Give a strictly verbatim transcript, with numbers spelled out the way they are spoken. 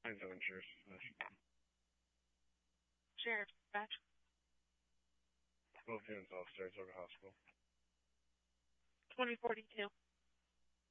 nine seven Sheriff's Dispatch. Sheriff's Dispatch. twelve units off Saratoga Hospital. twenty forty-two.